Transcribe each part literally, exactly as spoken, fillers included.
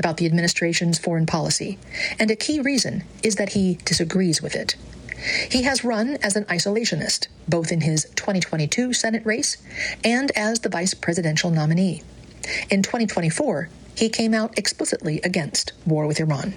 about the administration's foreign policy, and a key reason is that he disagrees with it. He has run as an isolationist, both in his twenty twenty-two Senate race and as the vice presidential nominee. In twenty twenty-four, he came out explicitly against war with Iran.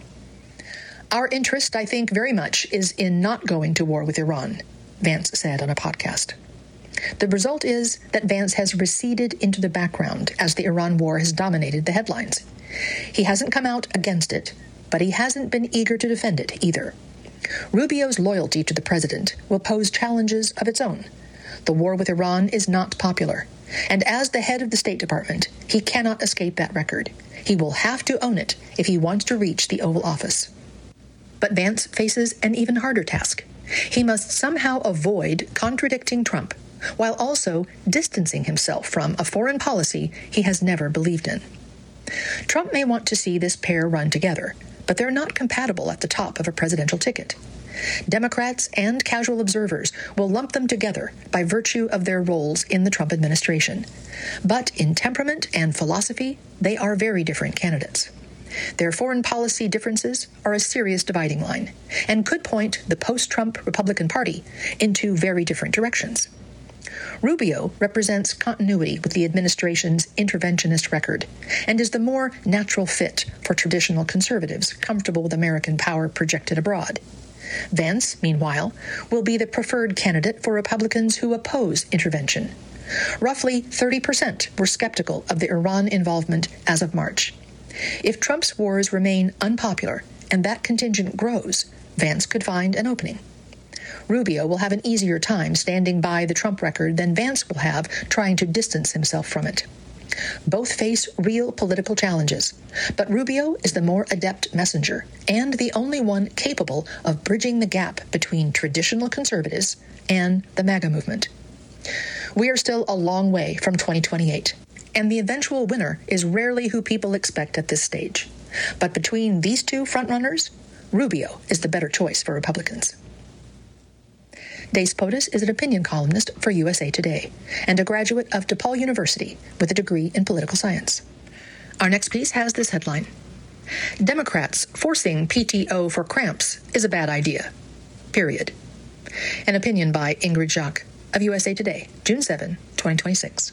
Our interest, I think, very much is in not going to war with Iran, Vance said on a podcast. The result is that Vance has receded into the background as the Iran war has dominated the headlines. He hasn't come out against it, but he hasn't been eager to defend it either. Rubio's loyalty to the president will pose challenges of its own. The war with Iran is not popular, and as the head of the State Department, he cannot escape that record. He will have to own it if he wants to reach the Oval Office. But Vance faces an even harder task. He must somehow avoid contradicting Trump, while also distancing himself from a foreign policy he has never believed in. Trump may want to see this pair run together, but they're not compatible at the top of a presidential ticket. Democrats and casual observers will lump them together by virtue of their roles in the Trump administration. But in temperament and philosophy, they are very different candidates. Their foreign policy differences are a serious dividing line and could point the post-Trump Republican Party into very different directions. Rubio represents continuity with the administration's interventionist record and is the more natural fit for traditional conservatives comfortable with American power projected abroad. Vance, meanwhile, will be the preferred candidate for Republicans who oppose intervention. Roughly thirty percent were skeptical of the Iran involvement as of March. If Trump's wars remain unpopular and that contingent grows, Vance could find an opening. Rubio will have an easier time standing by the Trump record than Vance will have trying to distance himself from it. Both face real political challenges, but Rubio is the more adept messenger and the only one capable of bridging the gap between traditional conservatives and the MAGA movement. We are still a long way from twenty twenty-eight, and the eventual winner is rarely who people expect at this stage. But between these two frontrunners, Rubio is the better choice for Republicans. Dace POTUS is an opinion columnist for U S A Today and a graduate of DePaul University with a degree in political science. Our next piece has this headline: Democrats forcing P T O for cramps is a bad idea. Period. An opinion by Ingrid Jacques of U S A Today, June seventh, twenty twenty-six.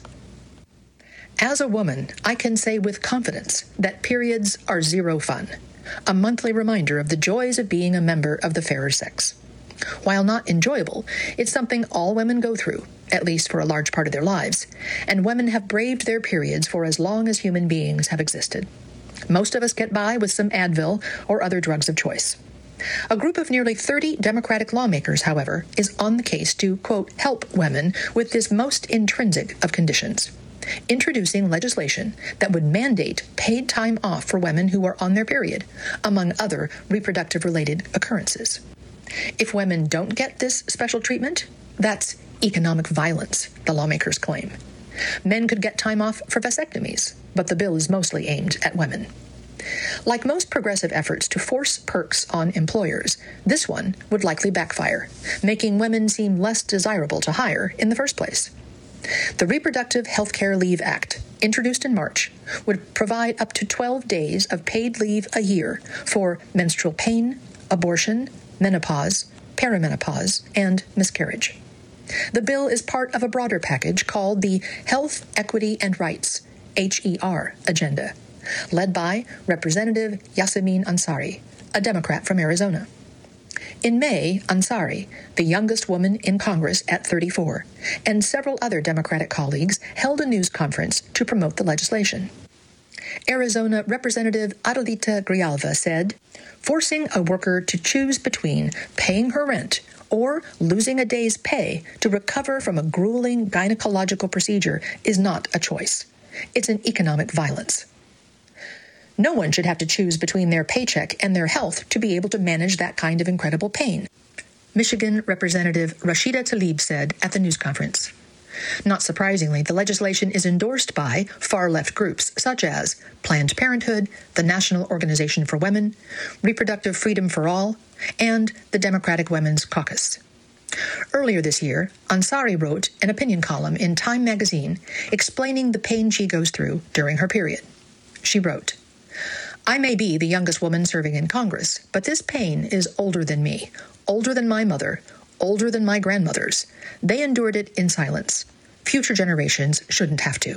As a woman, I can say with confidence that periods are zero fun, a monthly reminder of the joys of being a member of the fairer sex. While not enjoyable, it's something all women go through, at least for a large part of their lives, and women have braved their periods for as long as human beings have existed. Most of us get by with some Advil or other drugs of choice. A group of nearly thirty Democratic lawmakers, however, is on the case to, quote, help women with this most intrinsic of conditions, introducing legislation that would mandate paid time off for women who are on their period, among other reproductive-related occurrences. If women don't get this special treatment, that's economic violence, the lawmakers claim. Men could get time off for vasectomies, but the bill is mostly aimed at women. Like most progressive efforts to force perks on employers, this one would likely backfire, making women seem less desirable to hire in the first place. The Reproductive Health Care Leave Act, introduced in March, would provide up to twelve days of paid leave a year for menstrual pain, abortion, menopause, perimenopause, and miscarriage. The bill is part of a broader package called the Health, Equity, and Rights, H E R, agenda, led by Representative Yasamin Ansari, a Democrat from Arizona. In May, Ansari, the youngest woman in Congress at thirty-four, and several other Democratic colleagues held a news conference to promote the legislation. Arizona Representative Adelita Grijalva said, forcing a worker to choose between paying her rent or losing a day's pay to recover from a grueling gynecological procedure is not a choice. It's an economic violence. No one should have to choose between their paycheck and their health to be able to manage that kind of incredible pain, Michigan Representative Rashida Tlaib said at the news conference. Not surprisingly, the legislation is endorsed by far-left groups such as Planned Parenthood, the National Organization for Women, Reproductive Freedom for All, and the Democratic Women's Caucus. Earlier this year, Ansari wrote an opinion column in Time magazine explaining the pain she goes through during her period. She wrote, I may be the youngest woman serving in Congress, but this pain is older than me, older than my mother, older than my grandmothers. They endured it in silence. Future generations shouldn't have to.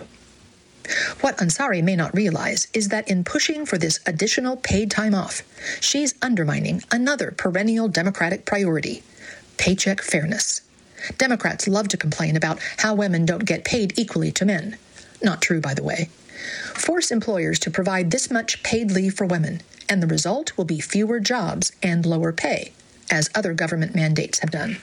What Ansari may not realize is that in pushing for this additional paid time off, she's undermining another perennial Democratic priority, paycheck fairness. Democrats love to complain about how women don't get paid equally to men. Not true, by the way. Force employers to provide this much paid leave for women, and the result will be fewer jobs and lower pay, as other government mandates have done.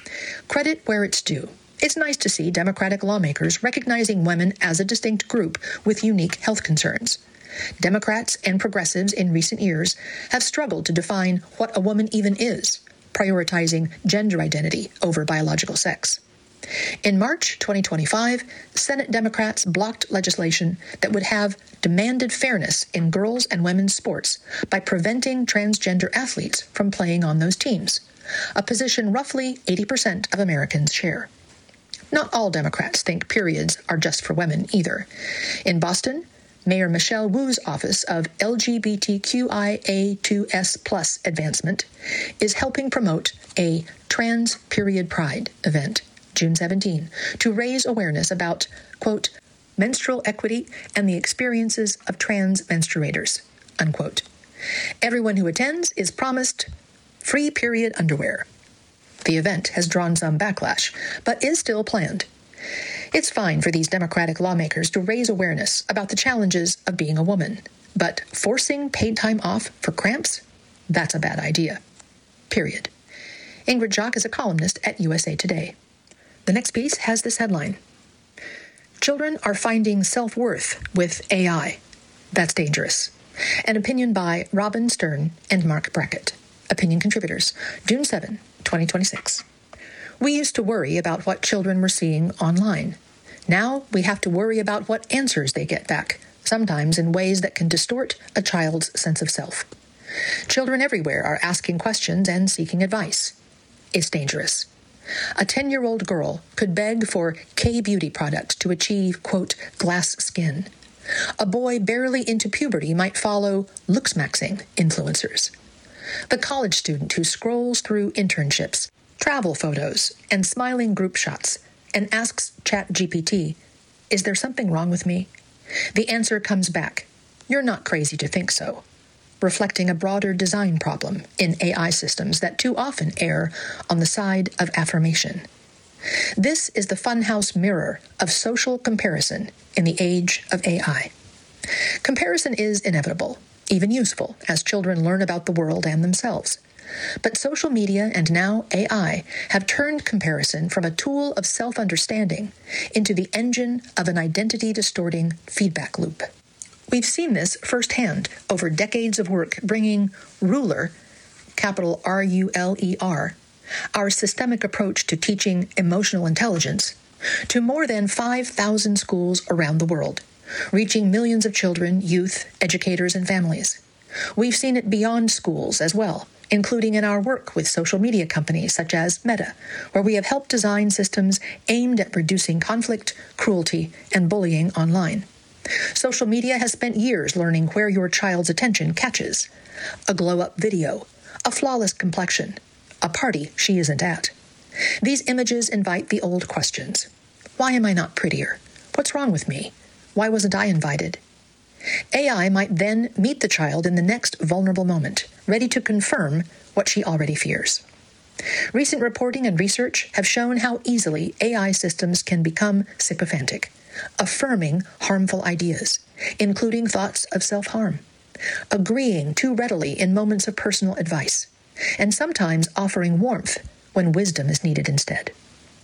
Credit where it's due. It's nice to see Democratic lawmakers recognizing women as a distinct group with unique health concerns. Democrats and progressives in recent years have struggled to define what a woman even is, prioritizing gender identity over biological sex. In March twenty twenty-five, Senate Democrats blocked legislation that would have demanded fairness in girls' and women's sports by preventing transgender athletes from playing on those teams, a position roughly eighty percent of Americans share. Not all Democrats think periods are just for women either. In Boston, Mayor Michelle Wu's office of L G B T Q I A two S plus advancement is helping promote a Trans Period Pride event, June seventeenth, to raise awareness about, quote, menstrual equity and the experiences of trans menstruators, unquote. Everyone who attends is promised free period underwear. The event has drawn some backlash, but is still planned. It's fine for these Democratic lawmakers to raise awareness about the challenges of being a woman, but forcing paid time off for cramps? That's a bad idea. Period. Ingrid Jock is a columnist at U S A Today. The next piece has this headline: Children are finding self-worth with A I. That's dangerous. An opinion by Robin Stern and Mark Brackett. Opinion contributors, June seventh, twenty twenty-six. We used to worry about what children were seeing online. Now we have to worry about what answers they get back, sometimes in ways that can distort a child's sense of self. Children everywhere are asking questions and seeking advice. It's dangerous. A ten-year-old girl could beg for K-beauty products to achieve, quote, glass skin. A boy barely into puberty might follow looks-maxing influencers. The college student who scrolls through internships, travel photos, and smiling group shots and asks ChatGPT, is there something wrong with me? The answer comes back, you're not crazy to think so, reflecting a broader design problem in A I systems that too often err on the side of affirmation. This is the funhouse mirror of social comparison in the age of A I. Comparison is inevitable, even useful, as children learn about the world and themselves. But social media and now A I have turned comparison from a tool of self-understanding into the engine of an identity-distorting feedback loop. We've seen this firsthand over decades of work bringing Ruler, capital R U L E R, our systemic approach to teaching emotional intelligence, to more than five thousand schools around the world, reaching millions of children, youth, educators, and families. We've seen it beyond schools as well, including in our work with social media companies such as Meta, where we have helped design systems aimed at reducing conflict, cruelty, and bullying online. Social media has spent years learning where your child's attention catches. A glow-up video, a flawless complexion, a party she isn't at. These images invite the old questions. Why am I not prettier? What's wrong with me? Why wasn't I invited? A I might then meet the child in the next vulnerable moment, ready to confirm what she already fears. Recent reporting and research have shown how easily A I systems can become sycophantic, affirming harmful ideas, including thoughts of self-harm, agreeing too readily in moments of personal advice, and sometimes offering warmth when wisdom is needed instead.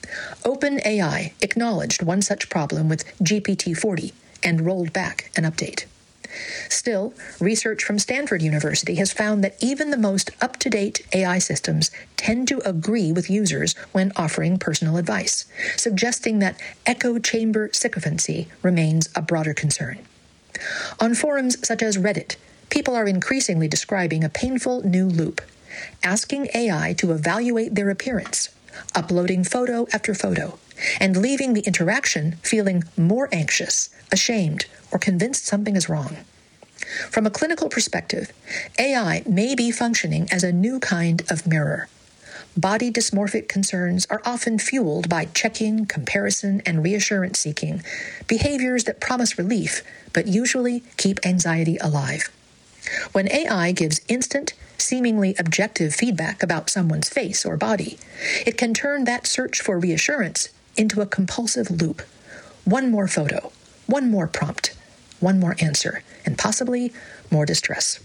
OpenAI acknowledged one such problem with G P T forty and rolled back an update. Still, research from Stanford University has found that even the most up-to-date A I systems tend to agree with users when offering personal advice, suggesting that echo chamber sycophancy remains a broader concern. On forums such as Reddit, people are increasingly describing a painful new loop, asking A I to evaluate their appearance, uploading photo after photo, and leaving the interaction feeling more anxious, ashamed, or convinced something is wrong. From a clinical perspective, A I may be functioning as a new kind of mirror. Body dysmorphic concerns are often fueled by checking, comparison, and reassurance seeking, behaviors that promise relief but usually keep anxiety alive. When A I gives instant, seemingly objective feedback about someone's face or body, it can turn that search for reassurance into a compulsive loop. One more photo, one more prompt, one more answer, and possibly more distress.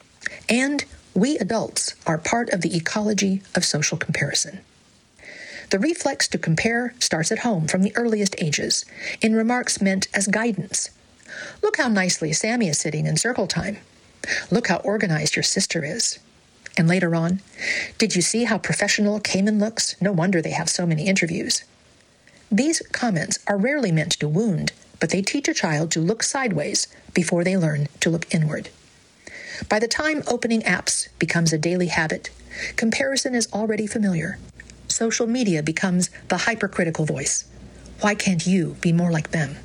And we adults are part of the ecology of social comparison. The reflex to compare starts at home from the earliest ages, in remarks meant as guidance. Look how nicely Sammy is sitting in circle time. Look how organized your sister is. And later on, did you see how professional Cayman looks? No wonder they have so many interviews. These comments are rarely meant to wound, but they teach a child to look sideways before they learn to look inward. By the time opening apps becomes a daily habit, comparison is already familiar. Social media becomes the hypercritical voice. Why can't you be more like them?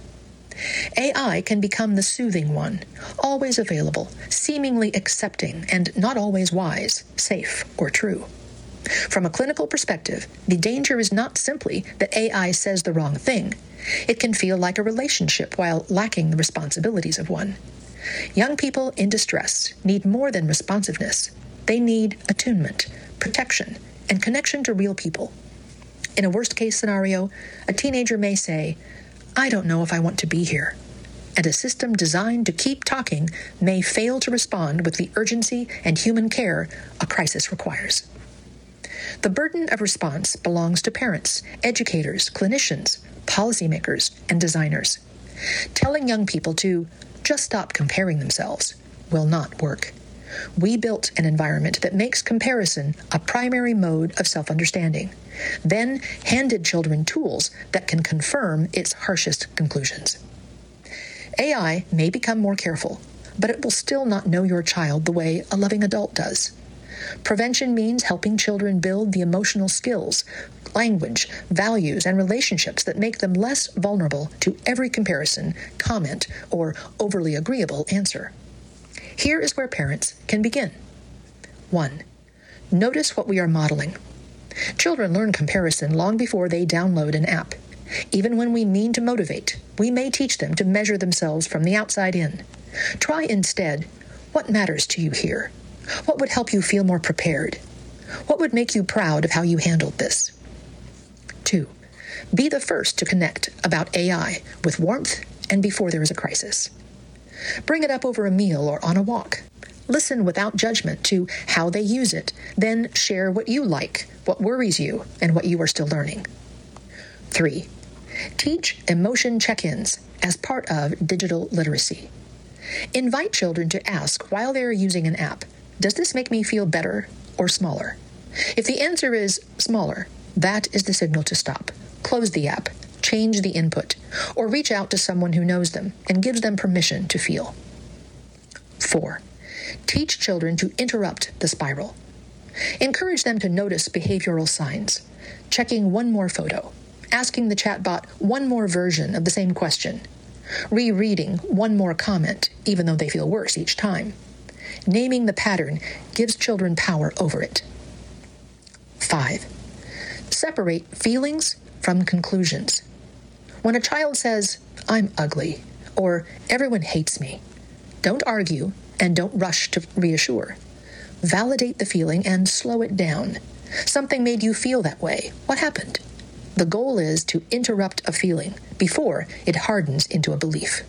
A I can become the soothing one, always available, seemingly accepting, and not always wise, safe, or true. From a clinical perspective, the danger is not simply that A I says the wrong thing. It can feel like a relationship while lacking the responsibilities of one. Young people in distress need more than responsiveness. They need attunement, protection, and connection to real people. In a worst-case scenario, a teenager may say, "I don't know if I want to be here." And a system designed to keep talking may fail to respond with the urgency and human care a crisis requires. The burden of response belongs to parents, educators, clinicians, policymakers, and designers. Telling young people to just stop comparing themselves will not work. We built an environment that makes comparison a primary mode of self-understanding, then handed children tools that can confirm its harshest conclusions. A I may become more careful, but it will still not know your child the way a loving adult does. Prevention means helping children build the emotional skills, language, values, and relationships that make them less vulnerable to every comparison, comment, or overly agreeable answer. Here is where parents can begin. One, notice what we are modeling. Children learn comparison long before they download an app. Even when we mean to motivate, we may teach them to measure themselves from the outside in. Try instead, what matters to you here? What would help you feel more prepared? What would make you proud of how you handled this? Two, be the first to connect about A I with warmth and before there is a crisis. Bring it up over a meal or on a walk. Listen without judgment to how they use it, then share what you like, what worries you, and what you are still learning. Three, teach emotion check-ins as part of digital literacy. Invite children to ask while they are using an app, does this make me feel better or smaller? If the answer is smaller, that is the signal to stop. Close the app, change the input, or reach out to someone who knows them and gives them permission to feel. Four, teach children to interrupt the spiral. Encourage them to notice behavioral signs, checking one more photo, asking the chatbot one more version of the same question, rereading one more comment even though they feel worse each time. Naming the pattern gives children power over it. Five, separate feelings from conclusions. When a child says, "I'm ugly," or "everyone hates me," don't argue and don't rush to reassure. Validate the feeling and slow it down. Something made you feel that way. What happened? The goal is to interrupt a feeling before it hardens into a belief.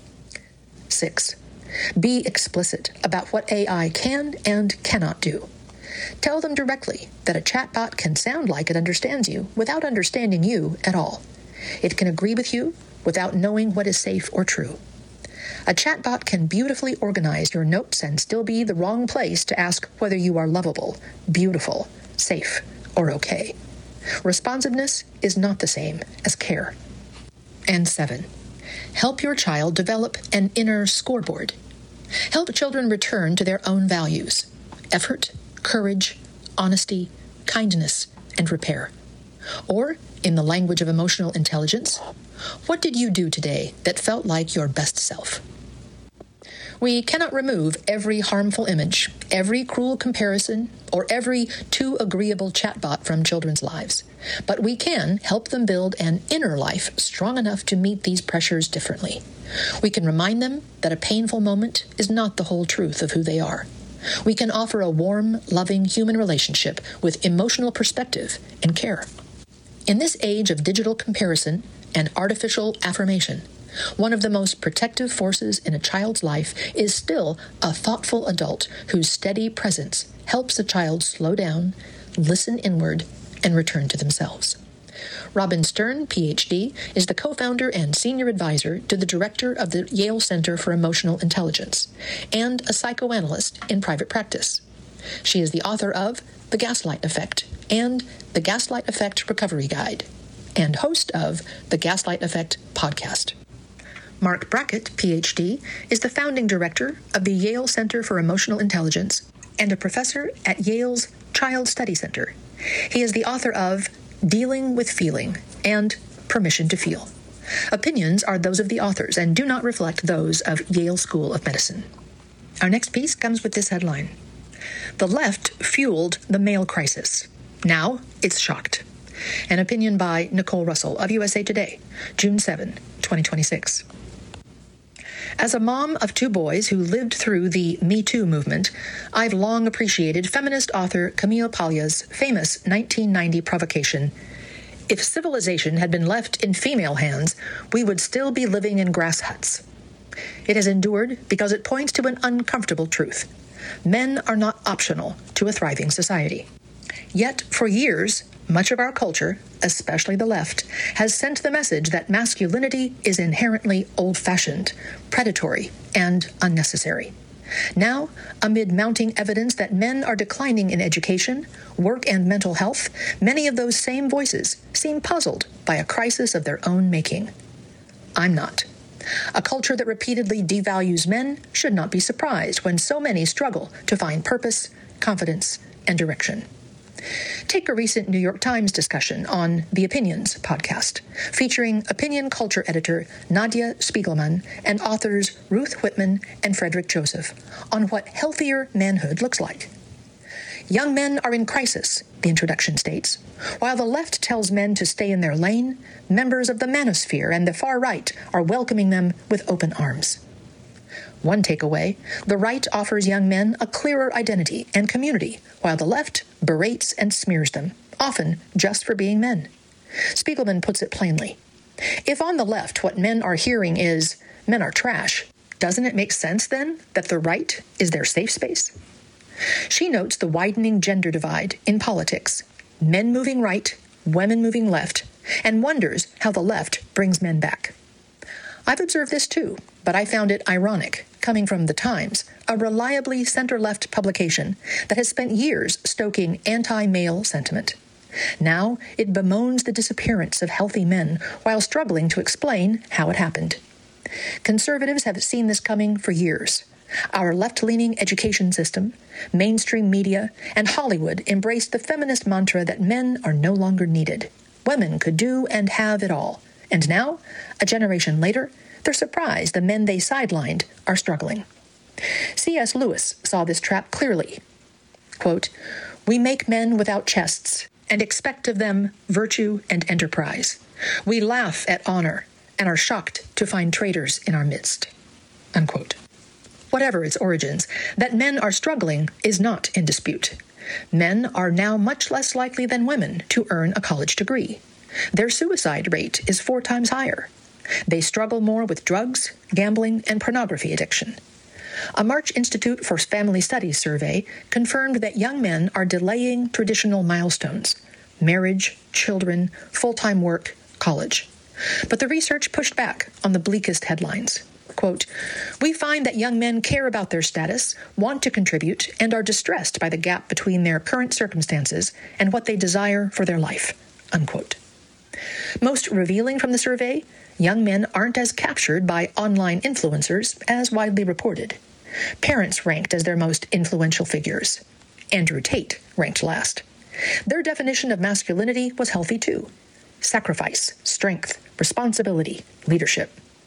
Six, be explicit about what A I can and cannot do. Tell them directly that a chatbot can sound like it understands you without understanding you at all. It can agree with you without knowing what is safe or true. A chatbot can beautifully organize your notes and still be the wrong place to ask whether you are lovable, beautiful, safe, or okay. Responsiveness is not the same as care. And seven, help your child develop an inner scoreboard. Help children return to their own values: effort, courage, honesty, kindness, and repair. Or, in the language of emotional intelligence, what did you do today that felt like your best self? We cannot remove every harmful image, every cruel comparison, or every too agreeable chatbot from children's lives, but we can help them build an inner life strong enough to meet these pressures differently. We can remind them that a painful moment is not the whole truth of who they are. We can offer a warm, loving human relationship with emotional perspective and care. In this age of digital comparison and artificial affirmation, one of the most protective forces in a child's life is still a thoughtful adult whose steady presence helps a child slow down, listen inward, and return to themselves. Robin Stern, P H D, is the co-founder and senior advisor to the director of the Yale Center for Emotional Intelligence and a psychoanalyst in private practice. She is the author of The Gaslight Effect and The Gaslight Effect Recovery Guide, and host of the Gaslight Effect podcast. Mark Brackett, P H D, is the founding director of the Yale Center for Emotional Intelligence and a professor at Yale's Child Study Center. He is the author of Dealing with Feeling and Permission to Feel. Opinions are those of the authors and do not reflect those of Yale School of Medicine. Our next piece comes with this headline: The left fueled the male crisis. Now it's shocked. An opinion by Nicole Russell of U S A Today, June seventh, twenty twenty-six. As a mom of two boys who lived through the Me Too movement, I've long appreciated feminist author Camille Paglia's famous nineteen ninety provocation, "If civilization had been left in female hands, we would still be living in grass huts." It has endured because it points to an uncomfortable truth. Men are not optional to a thriving society. Yet, for years, much of our culture, especially the left, has sent the message that masculinity is inherently old-fashioned, predatory, and unnecessary. Now, amid mounting evidence that men are declining in education, work, and mental health, many of those same voices seem puzzled by a crisis of their own making. I'm not. A culture that repeatedly devalues men should not be surprised when so many struggle to find purpose, confidence, and direction. Take a recent New York Times discussion on The Opinions podcast, featuring opinion culture editor Nadia Spiegelman and authors Ruth Whitman and Frederick Joseph on what healthier manhood looks like. Young men are in crisis, the introduction states. While the left tells men to stay in their lane, members of the manosphere and the far right are welcoming them with open arms. One takeaway: the right offers young men a clearer identity and community, while the left berates and smears them, often just for being men. Spiegelman puts it plainly. If on the left what men are hearing is, men are trash, doesn't it make sense then that the right is their safe space? She notes the widening gender divide in politics, men moving right, women moving left, and wonders how the left brings men back. I've observed this too, but I found it ironic, coming from The Times, a reliably center-left publication that has spent years stoking anti-male sentiment. Now it bemoans the disappearance of healthy men while struggling to explain how it happened. Conservatives have seen this coming for years. Our left-leaning education system, mainstream media, and Hollywood embraced the feminist mantra that men are no longer needed. Women could do and have it all. And now, a generation later, they're surprised the men they sidelined are struggling. C S Lewis saw this trap clearly. Quote, "We make men without chests and expect of them virtue and enterprise. We laugh at honor and are shocked to find traitors in our midst." Unquote. Whatever its origins, that men are struggling is not in dispute. Men are now much less likely than women to earn a college degree. Their suicide rate is four times higher. They struggle more with drugs, gambling, and pornography addiction. A March Institute for Family Studies survey confirmed that young men are delaying traditional milestones: marriage, children, full-time work, college. But the research pushed back on the bleakest headlines. Quote, "We find that young men care about their status, want to contribute, and are distressed by the gap between their current circumstances and what they desire for their life." Unquote. Most revealing from the survey, young men aren't as captured by online influencers as widely reported. Parents ranked as their most influential figures. Andrew Tate ranked last. Their definition of masculinity was healthy too: sacrifice, strength, responsibility, leadership.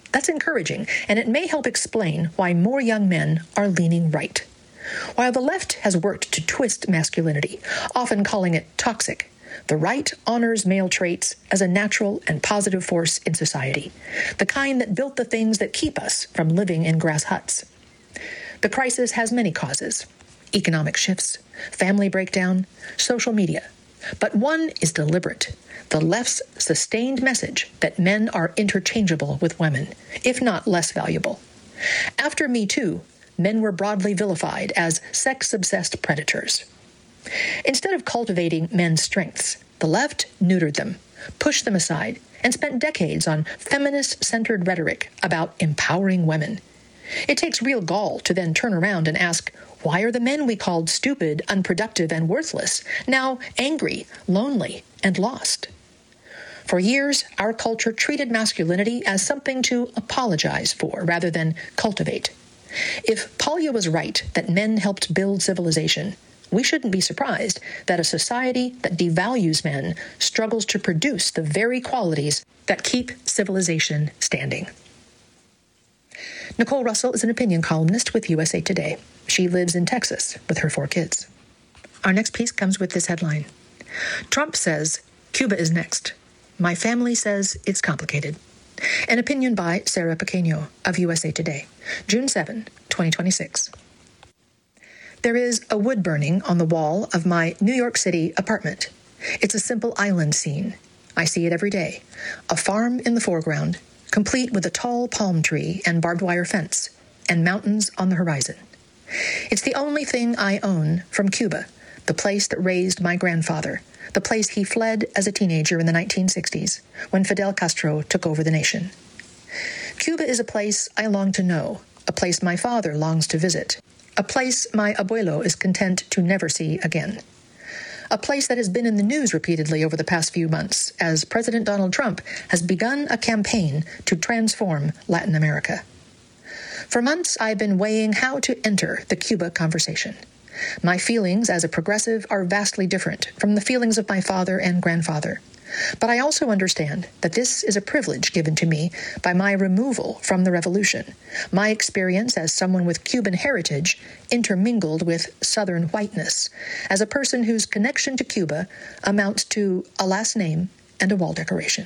That's encouraging, and it may help explain why more young men are leaning right. While the left has worked to twist masculinity, often calling it toxic, the right honors male traits as a natural and positive force in society, the kind that built the things that keep us from living in grass huts. The crisis has many causes: economic shifts, family breakdown, social media. But one is deliberate: the left's sustained message that men are interchangeable with women, if not less valuable. After Me Too, men were broadly vilified as sex-obsessed predators. Instead of cultivating men's strengths, the left neutered them, pushed them aside, and spent decades on feminist-centered rhetoric about empowering women. It takes real gall to then turn around and ask, why are the men we called stupid, unproductive, and worthless now angry, lonely, and lost? For years, our culture treated masculinity as something to apologize for rather than cultivate. If Polya was right that men helped build civilization, we shouldn't be surprised that a society that devalues men struggles to produce the very qualities that keep civilization standing. Nicole Russell is an opinion columnist with U S A Today. She lives in Texas with her four kids. Our next piece comes with this headline: Trump says Cuba is next. My family says it's complicated. An opinion by Sarah Pequeño of U S A Today, June seventh, twenty twenty-six. There is a wood burning on the wall of my New York City apartment. It's a simple island scene. I see it every day. A farm in the foreground, complete with a tall palm tree and barbed wire fence, and mountains on the horizon. It's the only thing I own from Cuba, the place that raised my grandfather, the place he fled as a teenager in the nineteen sixties, when Fidel Castro took over the nation. Cuba is a place I long to know, a place my father longs to visit, a place my abuelo is content to never see again. A place that has been in the news repeatedly over the past few months, as President Donald Trump has begun a campaign to transform Latin America. For months, I've been weighing how to enter the Cuba conversation. My feelings as a progressive are vastly different from the feelings of my father and grandfather. But I also understand that this is a privilege given to me by my removal from the revolution, my experience as someone with Cuban heritage intermingled with Southern whiteness, as a person whose connection to Cuba amounts to a last name and a wall decoration.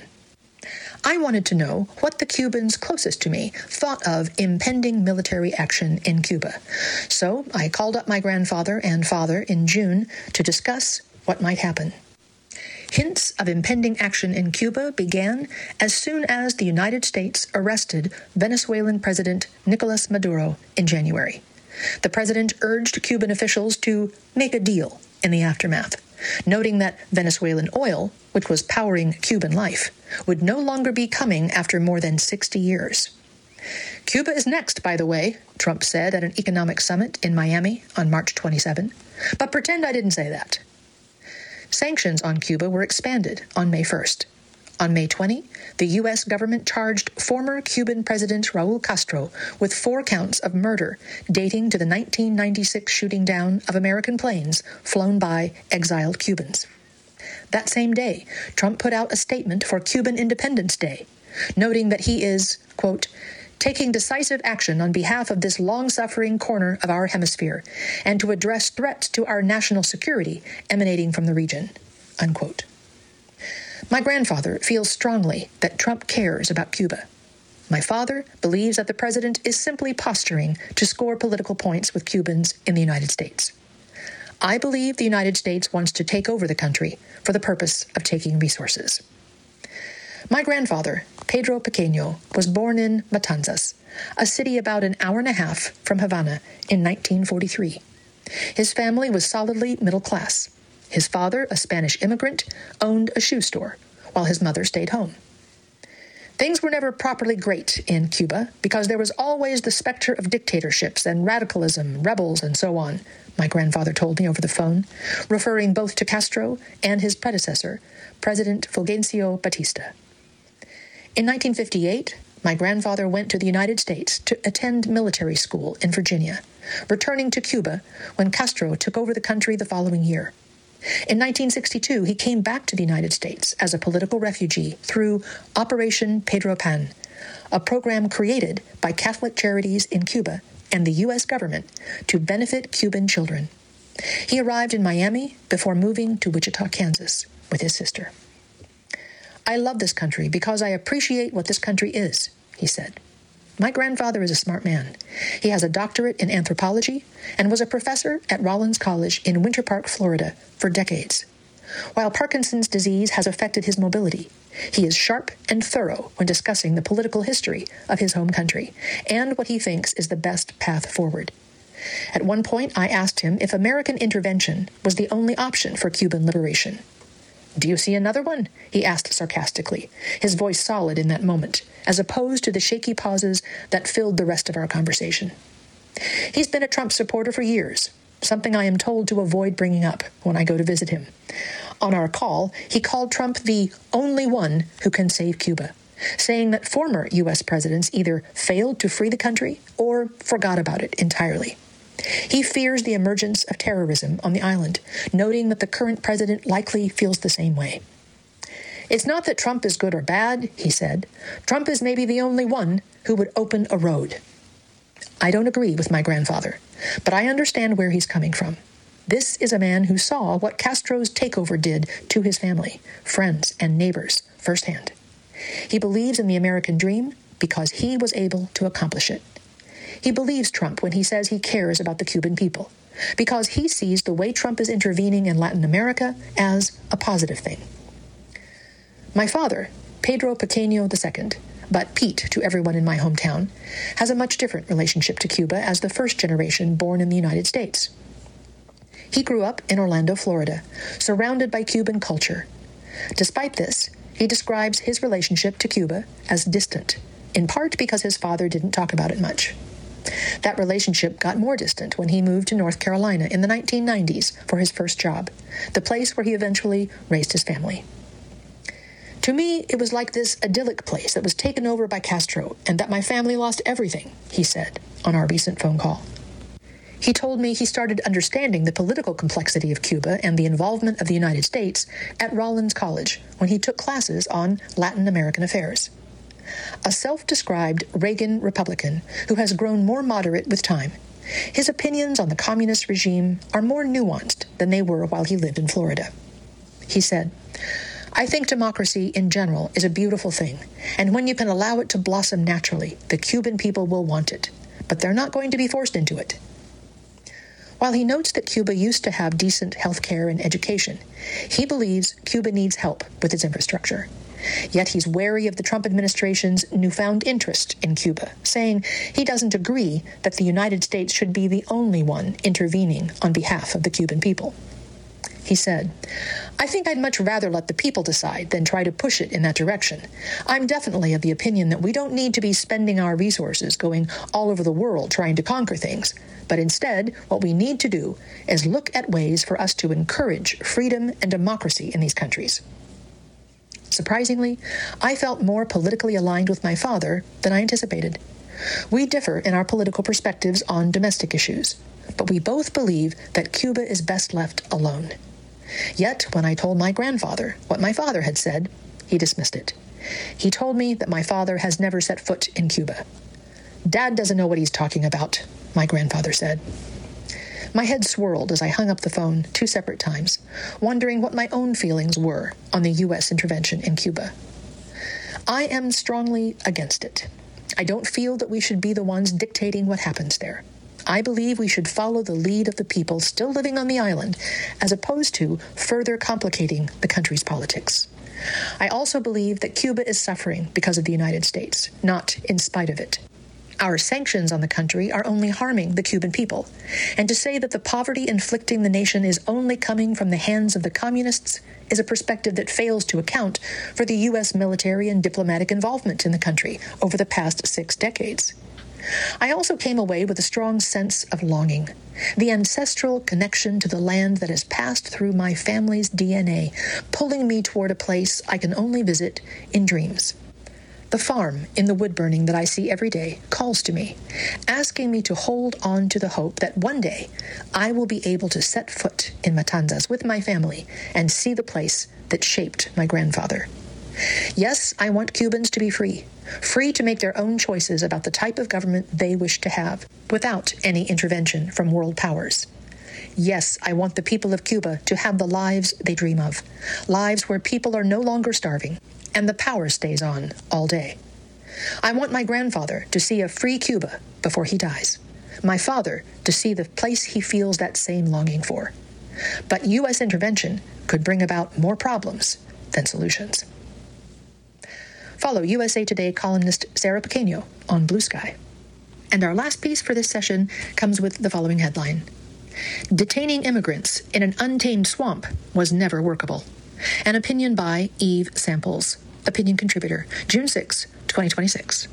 I wanted to know what the Cubans closest to me thought of impending military action in Cuba. So I called up my grandfather and father in June to discuss what might happen. Hints of impending action in Cuba began as soon as the United States arrested Venezuelan President Nicolas Maduro in January. The president urged Cuban officials to make a deal in the aftermath, noting that Venezuelan oil, which was powering Cuban life, would no longer be coming after more than sixty years. Cuba is next, by the way, Trump said at an economic summit in Miami on March twenty-seventh, but pretend I didn't say that. Sanctions on Cuba were expanded on May first. On May twentieth, the U S government charged former Cuban President Raul Castro with four counts of murder dating to the nineteen ninety-six shooting down of American planes flown by exiled Cubans. That same day, Trump put out a statement for Cuban Independence Day, noting that he is, quote, taking decisive action on behalf of this long-suffering corner of our hemisphere and to address threats to our national security emanating from the region, unquote. My grandfather feels strongly that Trump cares about Cuba. My father believes that the president is simply posturing to score political points with Cubans in the United States. I believe the United States wants to take over the country for the purpose of taking resources. My grandfather, Pedro Pequeño, was born in Matanzas, a city about an hour and a half from Havana, in nineteen forty-three. His family was solidly middle class. His father, a Spanish immigrant, owned a shoe store, while his mother stayed home. Things were never properly great in Cuba because there was always the specter of dictatorships and radicalism, rebels, and so on, my grandfather told me over the phone, referring both to Castro and his predecessor, President Fulgencio Batista. In nineteen fifty-eight, my grandfather went to the United States to attend military school in Virginia, returning to Cuba when Castro took over the country the following year. In nineteen sixty-two, he came back to the United States as a political refugee through Operation Pedro Pan, a program created by Catholic Charities in Cuba and the U S government to benefit Cuban children. He arrived in Miami before moving to Wichita, Kansas, with his sister. "I love this country because I appreciate what this country is," he said. "My grandfather is a smart man. He has a doctorate in anthropology and was a professor at Rollins College in Winter Park, Florida, for decades. While Parkinson's disease has affected his mobility, he is sharp and thorough when discussing the political history of his home country and what he thinks is the best path forward. At one point, I asked him if American intervention was the only option for Cuban liberation. 'Do you see another one?' he asked sarcastically, his voice solid in that moment, as opposed to the shaky pauses that filled the rest of our conversation. He's been a Trump supporter for years, something I am told to avoid bringing up when I go to visit him. On our call, he called Trump the only one who can save Cuba, saying that former U S presidents either failed to free the country or forgot about it entirely. He fears the emergence of terrorism on the island, noting that the current president likely feels the same way. 'It's not that Trump is good or bad,' he said. 'Trump is maybe the only one who would open a road.' I don't agree with my grandfather, but I understand where he's coming from. This is a man who saw what Castro's takeover did to his family, friends, and neighbors firsthand. He believes in the American dream because he was able to accomplish it. He believes Trump when he says he cares about the Cuban people, because he sees the way Trump is intervening in Latin America as a positive thing. My father, Pedro Pequeño the Second, but Pete to everyone in my hometown, has a much different relationship to Cuba as the first generation born in the United States. He grew up in Orlando, Florida, surrounded by Cuban culture. Despite this, he describes his relationship to Cuba as distant, in part because his father didn't talk about it much. That relationship got more distant when he moved to North Carolina in the nineteen nineties for his first job, the place where he eventually raised his family. To me, it was like this idyllic place that was taken over by Castro and that my family lost everything, he said on our recent phone call. He told me he started understanding the political complexity of Cuba and the involvement of the United States at Rollins College when he took classes on Latin American affairs. A self-described Reagan Republican who has grown more moderate with time, his opinions on the communist regime are more nuanced than they were while he lived in Florida. He said, "I think democracy in general is a beautiful thing, and when you can allow it to blossom naturally, the Cuban people will want it, but they're not going to be forced into it." While he notes that Cuba used to have decent health care and education, he believes Cuba needs help with its infrastructure. Yet he's wary of the Trump administration's newfound interest in Cuba, saying he doesn't agree that the United States should be the only one intervening on behalf of the Cuban people. He said, "I think I'd much rather let the people decide than try to push it in that direction. I'm definitely of the opinion that we don't need to be spending our resources going all over the world trying to conquer things, but instead what we need to do is look at ways for us to encourage freedom and democracy in these countries." Surprisingly, I felt more politically aligned with my father than I anticipated. We differ in our political perspectives on domestic issues, but we both believe that Cuba is best left alone. Yet, when I told my grandfather what my father had said, he dismissed it. He told me that my father has never set foot in Cuba. "Dad doesn't know what he's talking about," my grandfather said. My head swirled as I hung up the phone two separate times, wondering what my own feelings were on the U S intervention in Cuba. I am strongly against it. I don't feel that we should be the ones dictating what happens there. I believe we should follow the lead of the people still living on the island, as opposed to further complicating the country's politics. I also believe that Cuba is suffering because of the United States, not in spite of it. Our sanctions on the country are only harming the Cuban people, and to say that the poverty inflicting the nation is only coming from the hands of the communists is a perspective that fails to account for the U S military and diplomatic involvement in the country over the past six decades. I also came away with a strong sense of longing, the ancestral connection to the land that has passed through my family's D N A, pulling me toward a place I can only visit in dreams. The farm in the wood burning that I see every day calls to me, asking me to hold on to the hope that one day I will be able to set foot in Matanzas with my family and see the place that shaped my grandfather. Yes, I want Cubans to be free, free to make their own choices about the type of government they wish to have, without any intervention from world powers. Yes, I want the people of Cuba to have the lives they dream of, lives where people are no longer starving, and the power stays on all day. I want my grandfather to see a free Cuba before he dies, my father to see the place he feels that same longing for. But U S intervention could bring about more problems than solutions. Follow U S A Today columnist Sarah Pequeño on Blue Sky. And our last piece for this session comes with the following headline: Detaining immigrants in an untamed swamp was never workable. An opinion by Eve Samples, opinion contributor, June sixth, twenty twenty-six.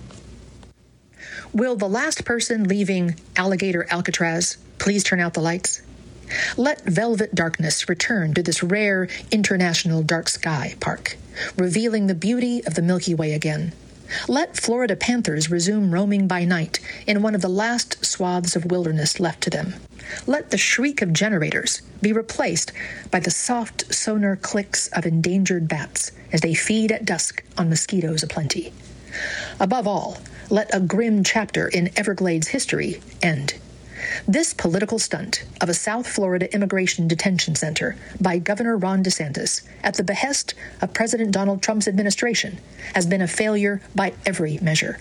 Will the last person leaving Alligator Alcatraz please turn out the lights? Let velvet darkness return to this rare international dark sky park, revealing the beauty of the Milky Way again. Let Florida panthers resume roaming by night in one of the last swaths of wilderness left to them. Let the shriek of generators be replaced by the soft sonar clicks of endangered bats as they feed at dusk on mosquitoes aplenty. Above all, let a grim chapter in Everglades history end. This political stunt of a South Florida immigration detention center by Governor Ron DeSantis at the behest of President Donald Trump's administration has been a failure by every measure.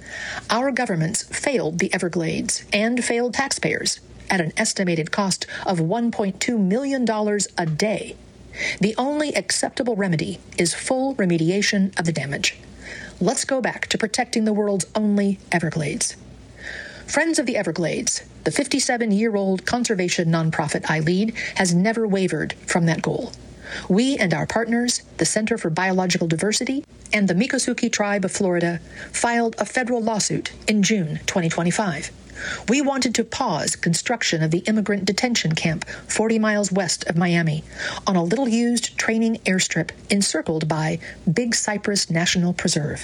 Our governments failed the Everglades and failed taxpayers at an estimated cost of one point two million dollars a day. The only acceptable remedy is full remediation of the damage. Let's go back to protecting the world's only Everglades. Friends of the Everglades, the fifty-seven-year-old conservation nonprofit I lead, has never wavered from that goal. We and our partners, the Center for Biological Diversity and the Miccosukee Tribe of Florida, filed a federal lawsuit in June twenty twenty-five. We wanted to pause construction of the immigrant detention camp forty miles west of Miami on a little-used training airstrip encircled by Big Cypress National Preserve.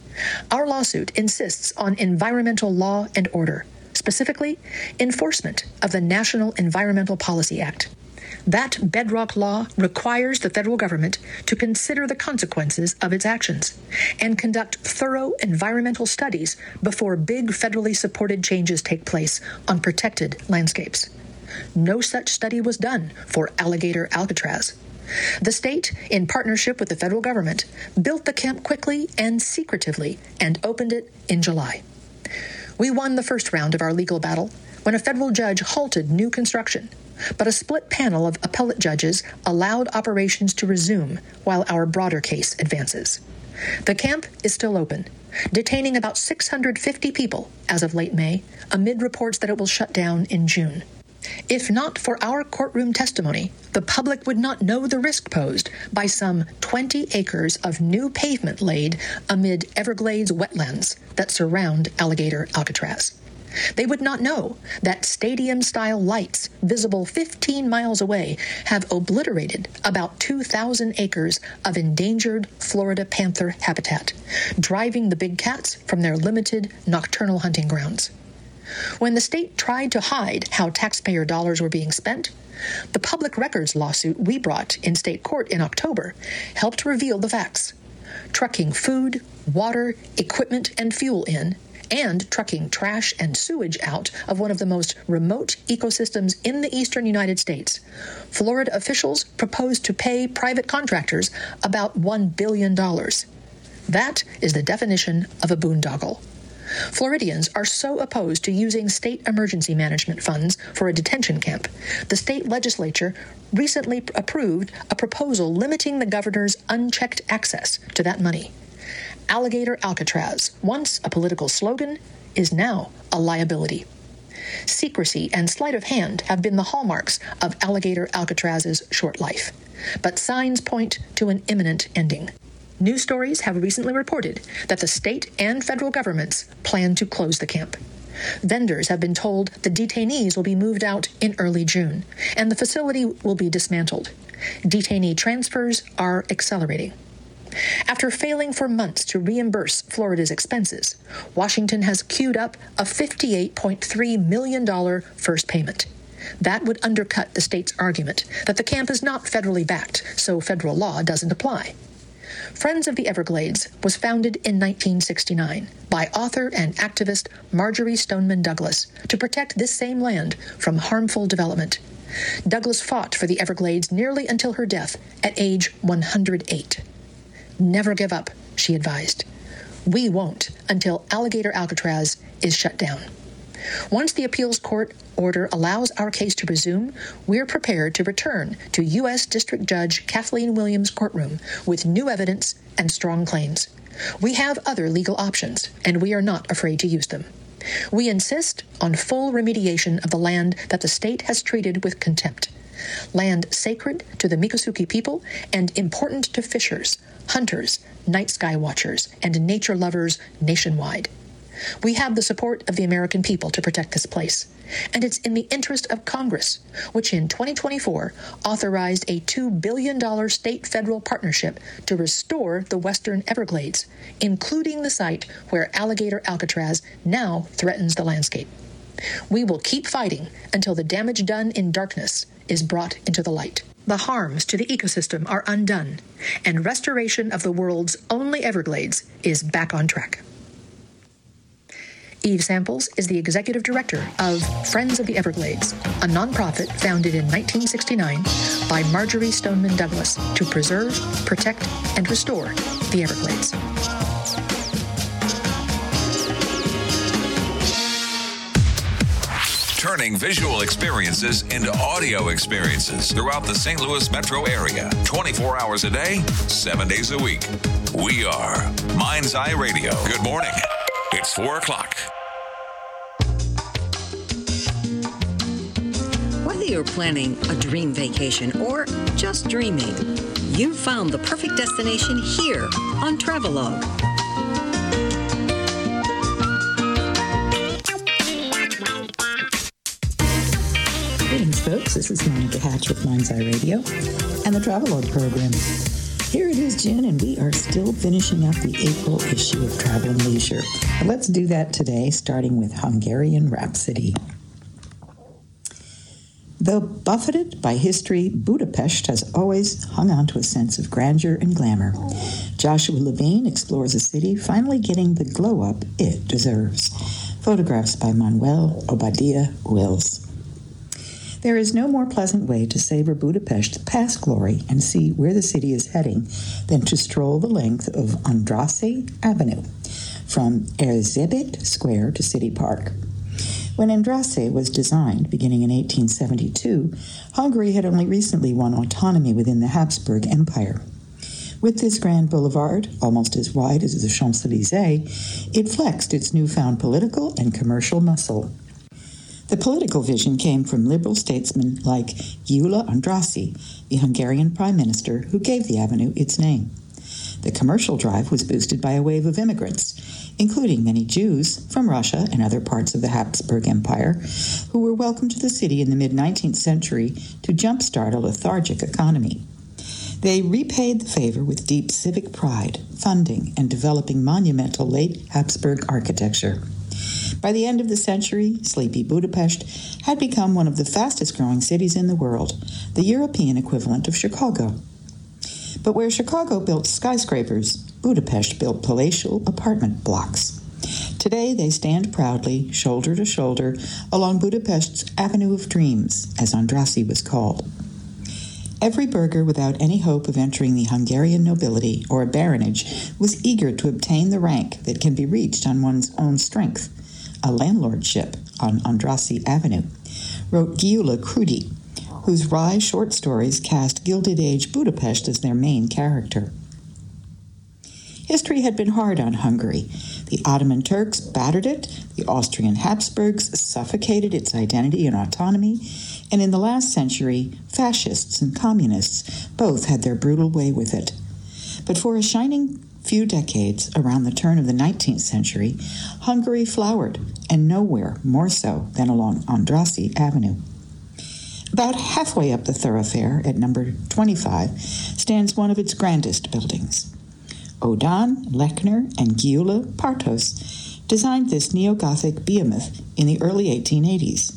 Our lawsuit insists on environmental law and order, specifically enforcement of the National Environmental Policy Act. That bedrock law requires the federal government to consider the consequences of its actions and conduct thorough environmental studies before big federally supported changes take place on protected landscapes. No such study was done for Alligator Alcatraz. The state, in partnership with the federal government, built the camp quickly and secretively and opened it in July. We won the first round of our legal battle when a federal judge halted new construction, but a split panel of appellate judges allowed operations to resume while our broader case advances. The camp is still open, detaining about six hundred fifty people as of late May, amid reports that it will shut down in June. If not for our courtroom testimony, the public would not know the risk posed by some twenty acres of new pavement laid amid Everglades wetlands that surround Alligator Alcatraz. They would not know that stadium-style lights visible fifteen miles away have obliterated about two thousand acres of endangered Florida panther habitat, driving the big cats from their limited nocturnal hunting grounds. When the state tried to hide how taxpayer dollars were being spent, the public records lawsuit we brought in state court in October helped reveal the facts. Trucking food, water, equipment, and fuel in, and trucking trash and sewage out of one of the most remote ecosystems in the eastern United States, Florida officials proposed to pay private contractors about one billion dollars. That is the definition of a boondoggle. Floridians are so opposed to using state emergency management funds for a detention camp, the state legislature recently approved a proposal limiting the governor's unchecked access to that money. Alligator Alcatraz, once a political slogan, is now a liability. Secrecy and sleight of hand have been the hallmarks of Alligator Alcatraz's short life, but signs point to an imminent ending. News stories have recently reported that the state and federal governments plan to close the camp. Vendors have been told the detainees will be moved out in early June, and the facility will be dismantled. Detainee transfers are accelerating. After failing for months to reimburse Florida's expenses, Washington has queued up a fifty-eight point three million dollars first payment. That would undercut the state's argument that the camp is not federally backed, so federal law doesn't apply. Friends of the Everglades was founded in nineteen sixty-nine by author and activist Marjorie Stoneman Douglas to protect this same land from harmful development. Douglas fought for the Everglades nearly until her death at age one hundred eight. Never give up, she advised. We won't until Alligator Alcatraz is shut down. Once the appeals court order allows our case to resume, we're prepared to return to U S District Judge Kathleen Williams' courtroom with new evidence and strong claims. We have other legal options, and we are not afraid to use them. We insist on full remediation of the land that the state has treated with contempt. Land sacred to the Miccosukee people and important to fishers, hunters, night sky watchers, and nature lovers nationwide. We have the support of the American people to protect this place, and it's in the interest of Congress, which in twenty twenty-four authorized a two billion dollars state-federal partnership to restore the Western Everglades, including the site where Alligator Alcatraz now threatens the landscape. We will keep fighting until the damage done in darkness is brought into the light. The harms to the ecosystem are undone, and restoration of the world's only Everglades is back on track. Eve Samples is the executive director of Friends of the Everglades, a nonprofit founded in nineteen sixty-nine by Marjorie Stoneman Douglas to preserve, protect, and restore the Everglades. Turning visual experiences into audio experiences throughout the Saint Louis metro area, twenty-four hours a day, seven days a week. We are Mind's Eye Radio. Good morning. It's four o'clock. Whether you're planning a dream vacation or just dreaming, you've found the perfect destination here on Travelogue. Greetings, folks. This is Monica Hatch with Mind's Eye Radio and the Travelogue program. Here it is, Jen, and we are still finishing up the April issue of Travel and Leisure. But let's do that today, starting with Hungarian Rhapsody. Though buffeted by history, Budapest has always hung on to a sense of grandeur and glamour. Joshua Levine explores a city finally getting the glow-up it deserves. Photographs by Manuel Obadiah Wills. There is no more pleasant way to savor Budapest's past glory and see where the city is heading than to stroll the length of Andrassy Avenue, from Erzsébet Square to City Park. When Andrassy was designed, beginning in eighteen seventy-two, Hungary had only recently won autonomy within the Habsburg Empire. With this grand boulevard, almost as wide as the Champs-Élysées, it flexed its newfound political and commercial muscle. The political vision came from liberal statesmen like Gyula Andrassy, the Hungarian prime minister who gave the avenue its name. The commercial drive was boosted by a wave of immigrants, including many Jews from Russia and other parts of the Habsburg Empire, who were welcomed to the city in the mid-nineteenth century to jumpstart a lethargic economy. They repaid the favor with deep civic pride, funding, and developing monumental late Habsburg architecture. By the end of the century, sleepy Budapest had become one of the fastest-growing cities in the world, the European equivalent of Chicago. But where Chicago built skyscrapers, Budapest built palatial apartment blocks. Today, they stand proudly, shoulder to shoulder, along Budapest's Avenue of Dreams, as Andrassy was called. Every burgher without any hope of entering the Hungarian nobility or a baronage was eager to obtain the rank that can be reached on one's own strength, a landlordship on Andrassy Avenue, wrote Gyula Krudi, whose wry short stories cast Gilded Age Budapest as their main character. History had been hard on Hungary. The Ottoman Turks battered it, the Austrian Habsburgs suffocated its identity and autonomy, and in the last century, fascists and communists both had their brutal way with it. But for a shining few decades around the turn of the nineteenth century, Hungary flowered, and nowhere more so than along Andrassy Avenue. About halfway up the thoroughfare, at number twenty-five, stands one of its grandest buildings. Odan, Lechner, and Gyula Partos designed this neo-Gothic behemoth in the early eighteen eighties.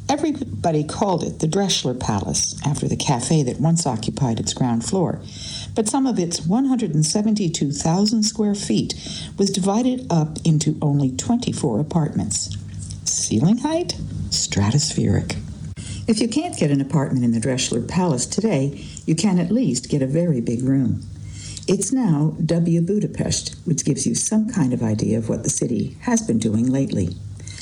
Everybody called it the Dreschler Palace, after the cafe that once occupied its ground floor, but some of its one hundred seventy-two thousand square feet was divided up into only twenty-four apartments. Ceiling height? Stratospheric. If you can't get an apartment in the Drechsler Palace today, you can at least get a very big room. It's now W Budapest, which gives you some kind of idea of what the city has been doing lately.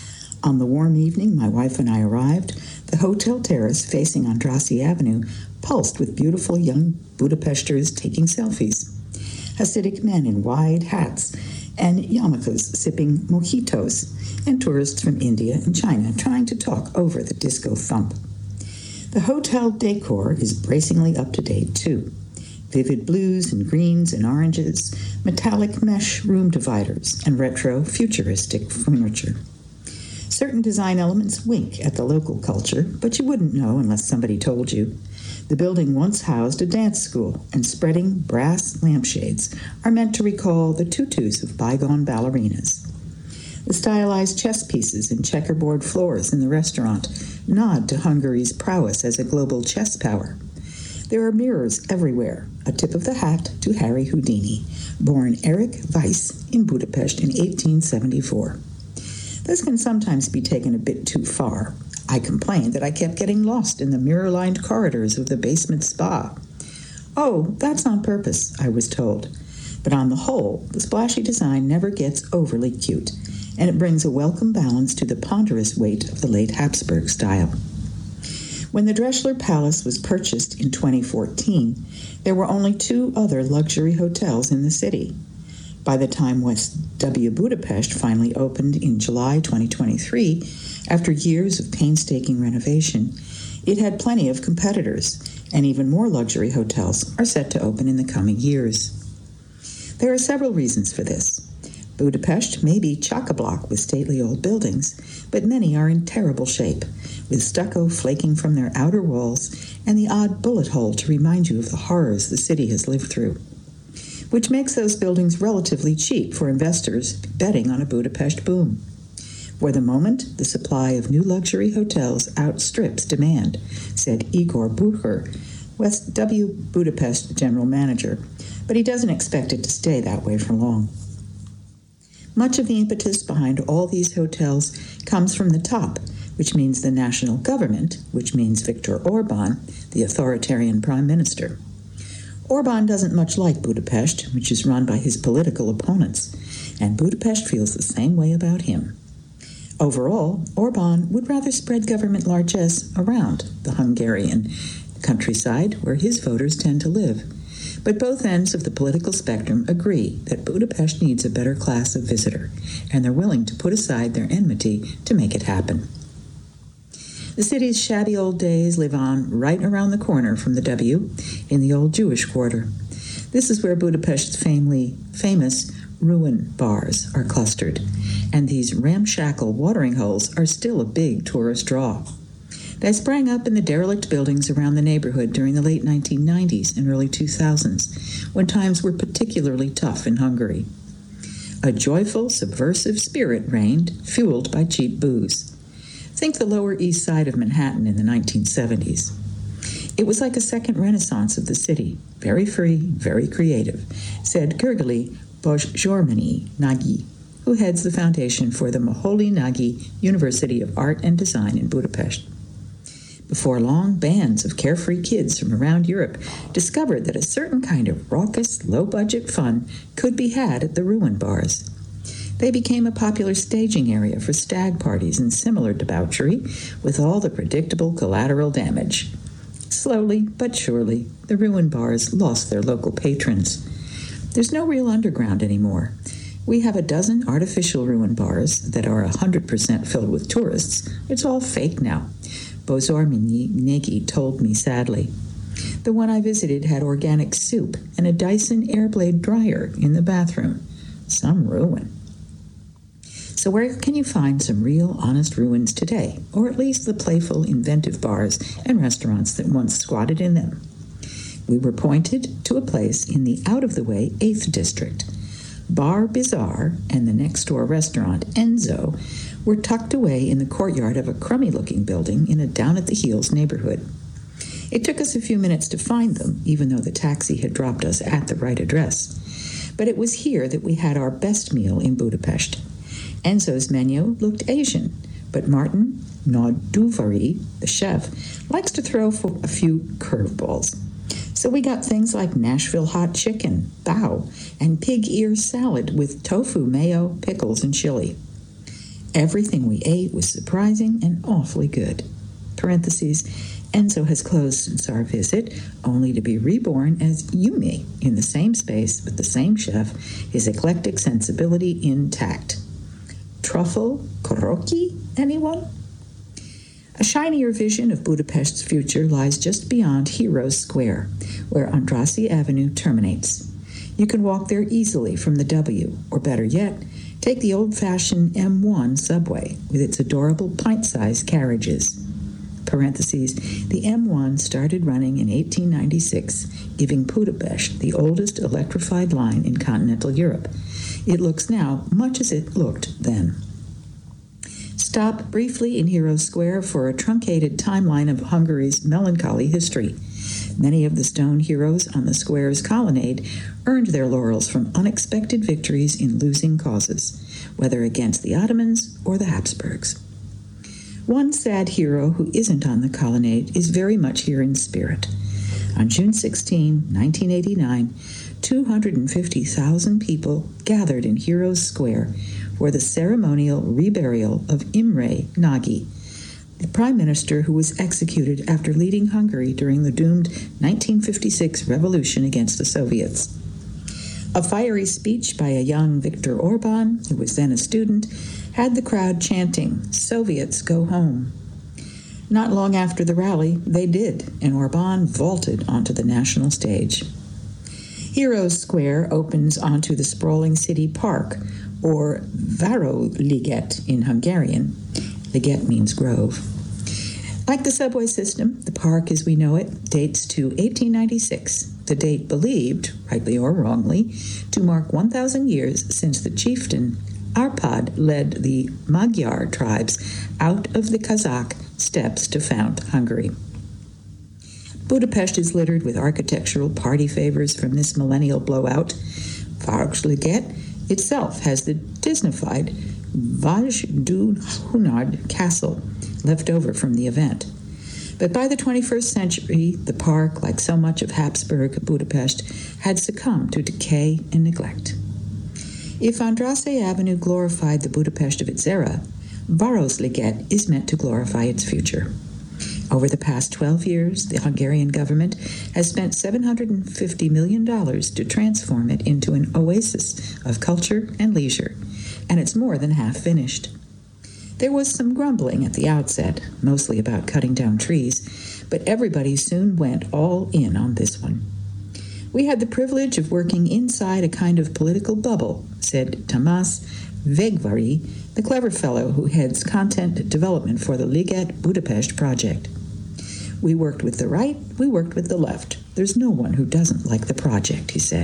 On the warm evening my wife and I arrived, the hotel terrace facing Andrassy Avenue pulsed with beautiful young Budapesters taking selfies. Hasidic men in wide hats and yarmulkes sipping mojitos, and tourists from India and China trying to talk over the disco thump. The hotel decor is bracingly up to date, too. Vivid blues and greens and oranges, metallic mesh room dividers, and retro futuristic furniture. Certain design elements wink at the local culture, but you wouldn't know unless somebody told you. The building once housed a dance school, and spreading brass lampshades are meant to recall the tutus of bygone ballerinas. The stylized chess pieces and checkerboard floors in the restaurant nod to Hungary's prowess as a global chess power. There are mirrors everywhere, a tip of the hat to Harry Houdini, born Erich Weiss in Budapest in eighteen seventy-four. This can sometimes be taken a bit too far. I complained that I kept getting lost in the mirror-lined corridors of the basement spa. Oh, that's on purpose, I was told. But on the whole, the splashy design never gets overly cute, and it brings a welcome balance to the ponderous weight of the late Habsburg style. When the Drechsler Palace was purchased in twenty fourteen, there were only two other luxury hotels in the city. By the time West W Budapest finally opened in July twenty twenty-three, after years of painstaking renovation, it had plenty of competitors, and even more luxury hotels are set to open in the coming years. There are several reasons for this. Budapest may be chock-a-block with stately old buildings, but many are in terrible shape, with stucco flaking from their outer walls and the odd bullet hole to remind you of the horrors the city has lived through, which makes those buildings relatively cheap for investors betting on a Budapest boom. For the moment, the supply of new luxury hotels outstrips demand, said Igor Bucher, West W Budapest general manager, but he doesn't expect it to stay that way for long. Much of the impetus behind all these hotels comes from the top, which means the national government, which means Viktor Orban, the authoritarian prime minister. Orban doesn't much like Budapest, which is run by his political opponents, and Budapest feels the same way about him. Overall, Orban would rather spread government largesse around the Hungarian countryside where his voters tend to live. But both ends of the political spectrum agree that Budapest needs a better class of visitor, and they're willing to put aside their enmity to make it happen. The city's shabby old days live on right around the corner from the W in the old Jewish quarter. This is where Budapest's family, famous ruin bars are clustered, and these ramshackle watering holes are still a big tourist draw. They sprang up in the derelict buildings around the neighborhood during the late nineteen nineties and early two thousands, when times were particularly tough in Hungary. A joyful, subversive spirit reigned, fueled by cheap booze. Think the Lower East Side of Manhattan in the nineteen seventies. It was like a second renaissance of the city, very free, very creative, said Gergely Bozsgormany Nagy, who heads the foundation for the Moholy Nagy University of Art and Design in Budapest. Before long, bands of carefree kids from around Europe discovered that a certain kind of raucous, low-budget fun could be had at the ruin bars. They became a popular staging area for stag parties and similar debauchery, with all the predictable collateral damage. Slowly but surely, the ruin bars lost their local patrons. There's no real underground anymore. We have a dozen artificial ruin bars that are one hundred percent filled with tourists. It's all fake now, Bozsgormany Nagy told me sadly. The one I visited had organic soup and a Dyson Airblade dryer in the bathroom. Some ruin. So where can you find some real, honest ruins today, or at least the playful, inventive bars and restaurants that once squatted in them? We were pointed to a place in the out-of-the-way eighth District. Bar Bizarre and the next-door restaurant, Enzo, were tucked away in the courtyard of a crummy-looking building in a down-at-the-heels neighborhood. It took us a few minutes to find them, even though the taxi had dropped us at the right address. But it was here that we had our best meal in Budapest. Enzo's menu looked Asian, but Martin Nauduvari, the chef, likes to throw for a few curveballs. So we got things like Nashville hot chicken, bao, and pig ear salad with tofu, mayo, pickles, and chili. Everything we ate was surprising and awfully good. Parentheses, Enzo has closed since our visit, only to be reborn as Yumi in the same space with the same chef, his eclectic sensibility intact. Truffle koroki, anyone? A shinier vision of Budapest's future lies just beyond Heroes Square, where Andrassy Avenue terminates. You can walk there easily from the W, or better yet, take the old-fashioned M one subway with its adorable pint-sized carriages. Parentheses, the M one started running in eighteen ninety-six, giving Budapest the oldest electrified line in continental Europe. It looks now much as it looked then. Stop briefly in Heroes Square for a truncated timeline of Hungary's melancholy history. Many of the stone heroes on the square's colonnade earned their laurels from unexpected victories in losing causes, whether against the Ottomans or the Habsburgs. One sad hero who isn't on the colonnade is very much here in spirit. On June sixteenth, nineteen eighty-nine, two hundred fifty thousand people gathered in Heroes Square for the ceremonial reburial of Imre Nagy, the prime minister who was executed after leading Hungary during the doomed nineteen fifty-six revolution against the Soviets. A fiery speech by a young Viktor Orban, who was then a student, had the crowd chanting, "Soviets, go home." Not long after the rally, they did, and Orban vaulted onto the national stage. Heroes Square opens onto the sprawling city park, or Városliget in Hungarian. Liget means grove. Like the subway system, the park as we know it dates to eighteen ninety-six, the date believed, rightly or wrongly, to mark one thousand years since the chieftain Arpad led the Magyar tribes out of the Kazakh steppes to found Hungary. Budapest is littered with architectural party favors from this millennial blowout. Városliget itself has the Disneyfied Vajdahunyad castle left over from the event. But by the twenty-first century, the park, like so much of Habsburg Budapest, had succumbed to decay and neglect. If Andrassy Avenue glorified the Budapest of its era, Városliget is meant to glorify its future. Over the past twelve years, the Hungarian government has spent seven hundred fifty million dollars to transform it into an oasis of culture and leisure, and it's more than half finished. There was some grumbling at the outset, mostly about cutting down trees, but everybody soon went all in on this one. We had the privilege of working inside a kind of political bubble, said Tamás Végvári, the clever fellow who heads content development for the Liget Budapest project. We worked with the right, we worked with the left. There's no one who doesn't like the project, he said.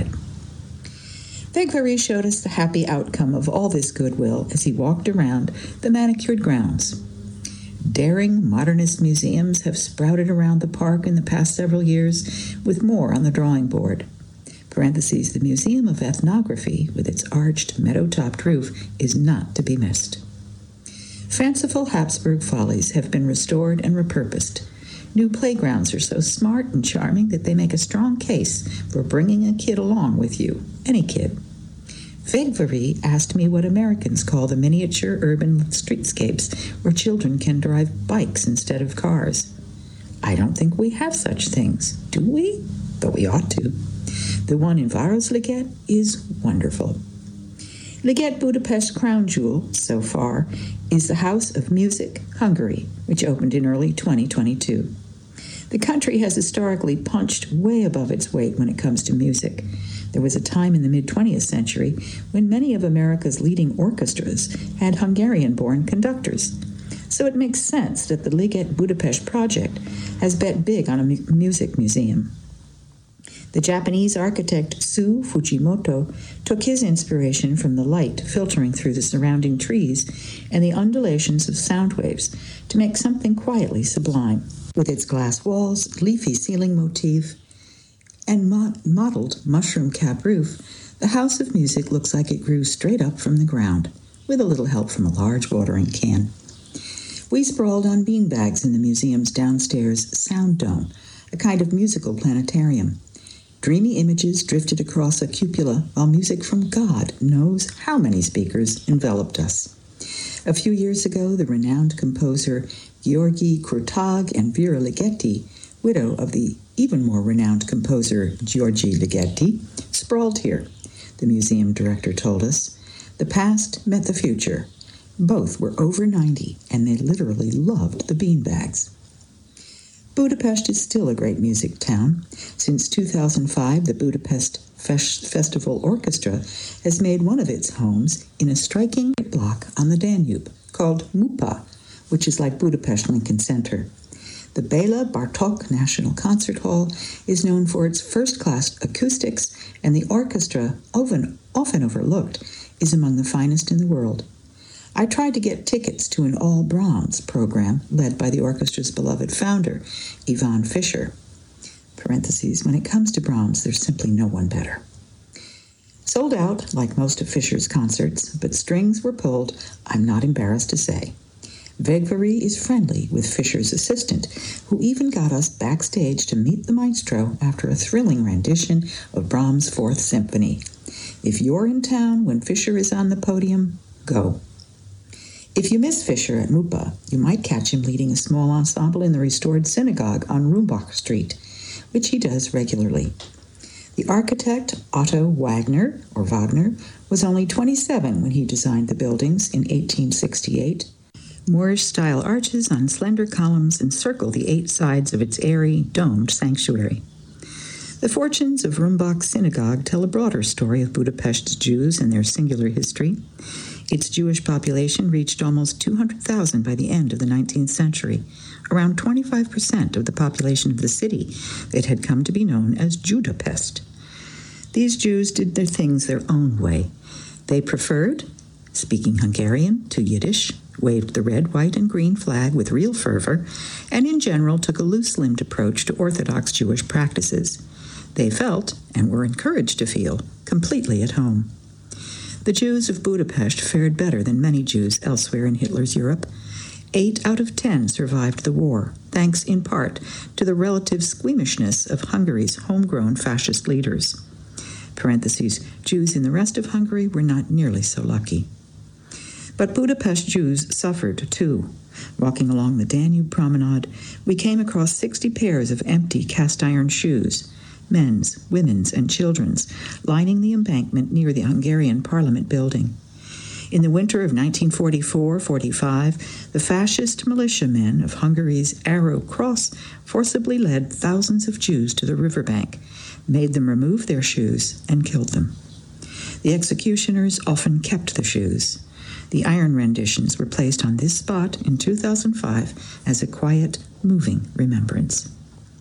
Végvári showed us the happy outcome of all this goodwill as he walked around the manicured grounds. Daring modernist museums have sprouted around the park in the past several years, with more on the drawing board. Parentheses, the Museum of Ethnography, with its arched, meadow-topped roof, is not to be missed. Fanciful Habsburg follies have been restored and repurposed. New playgrounds are so smart and charming that they make a strong case for bringing a kid along with you, any kid. Végvári asked me what Americans call the miniature urban streetscapes where children can drive bikes instead of cars. I don't think we have such things, do we? But we ought to. The one in Városliget is wonderful. Liget Budapest crown jewel, so far, is the House of Music, Hungary, which opened in early twenty twenty-two. The country has historically punched way above its weight when it comes to music. There was a time in the mid-twentieth century when many of America's leading orchestras had Hungarian-born conductors. So it makes sense that the Liget Budapest project has bet big on a mu- music museum. The Japanese architect Sue Fujimoto took his inspiration from the light filtering through the surrounding trees and the undulations of sound waves to make something quietly sublime. With its glass walls, leafy ceiling motif, and mo- mottled mushroom cap roof, the House of Music looks like it grew straight up from the ground, with a little help from a large watering can. We sprawled on beanbags in the museum's downstairs sound dome, a kind of musical planetarium. Dreamy images drifted across a cupola while music from God knows how many speakers enveloped us. A few years ago, the renowned composer Gheorghe Curtag and Vera Ligeti, widow of the even more renowned composer Gheorghe Ligeti, sprawled here, the museum director told us. The past met the future. Both were over ninety, and they literally loved the beanbags. Budapest is still a great music town. Since two thousand five, the Budapest Fes- Festival Orchestra has made one of its homes in a striking block on the Danube called Mupa, which is like Budapest Lincoln Center. The Bela Bartok National Concert Hall is known for its first-class acoustics, and the orchestra, often, often overlooked, is among the finest in the world. I tried to get tickets to an all-Brahms program led by the orchestra's beloved founder, Ivan Fischer. Parentheses, when it comes to Brahms, there's simply no one better. Sold out, like most of Fischer's concerts, but strings were pulled, I'm not embarrassed to say. Vegvary is friendly with Fischer's assistant, who even got us backstage to meet the maestro after a thrilling rendition of Brahms' Fourth Symphony. If you're in town when Fischer is on the podium, go. If you miss Fischer at Mupa, you might catch him leading a small ensemble in the restored synagogue on Rumbach Street, which he does regularly. The architect, Otto Wagner, or Wagner, was only twenty-seven when he designed the buildings in eighteen sixty-eight. Moorish-style arches on slender columns encircle the eight sides of its airy, domed sanctuary. The fortunes of Rumbach Synagogue tell a broader story of Budapest's Jews and their singular history. Its Jewish population reached almost two hundred thousand by the end of the nineteenth century, around twenty-five percent of the population of the city that had come to be known as Judapest. These Jews did their things their own way. They preferred speaking Hungarian to Yiddish, waved the red, white, and green flag with real fervor, and in general took a loose-limbed approach to Orthodox Jewish practices. They felt, and were encouraged to feel, completely at home. The Jews of Budapest fared better than many Jews elsewhere in Hitler's Europe. Eight out of ten survived the war, thanks in part to the relative squeamishness of Hungary's homegrown fascist leaders. Parentheses, Jews in the rest of Hungary were not nearly so lucky. But Budapest Jews suffered, too. Walking along the Danube promenade, we came across sixty pairs of empty cast-iron shoes, men's, women's, and children's, lining the embankment near the Hungarian Parliament building. In the winter of nineteen forty-four forty-five, the fascist militiamen of Hungary's Arrow Cross forcibly led thousands of Jews to the riverbank, made them remove their shoes, and killed them. The executioners often kept the shoes. The iron renditions were placed on this spot in two thousand five as a quiet, moving remembrance.